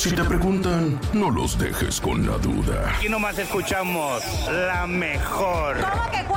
Si te preguntan, no los dejes con la duda. Aquí nomás escuchamos la mejor. ¿Cómo que